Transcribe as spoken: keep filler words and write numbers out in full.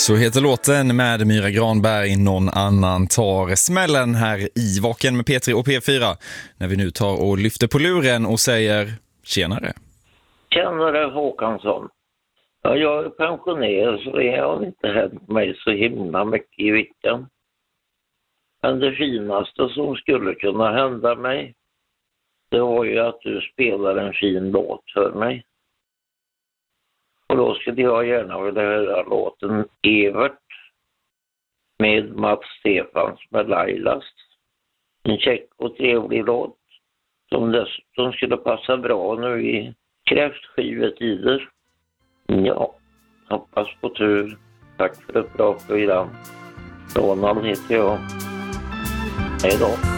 Så heter låten med Myra Granberg, Någon annan tar smällen här i Vaken med P tre och P fyra. När vi nu tar och lyfter på luren och säger tjenare. Tjenare Håkansson. Ja, jag är pensionerad så det har inte hänt mig så himla mycket i veckan. Men det finaste som skulle kunna hända mig, det var ju att du spelar en fin låt för mig. Och då skulle jag gärna vilja höra låten Evert med Mats Stefans med Lailas. En check och trevlig låt som dessutom skulle passa bra nu i kräftskivetider. Ja, hoppas på tur. Tack för ett bra program. Ronald heter jag. Hej då.